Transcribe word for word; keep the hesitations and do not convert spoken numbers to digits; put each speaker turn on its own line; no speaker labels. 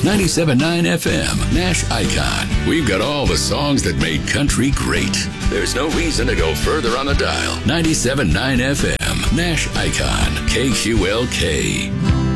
ninety-seven point nine F M, Nash Icon. We've got all the songs that made country great. There's no reason to go further on the dial. ninety-seven point nine F M, Nash Icon, K Q L K.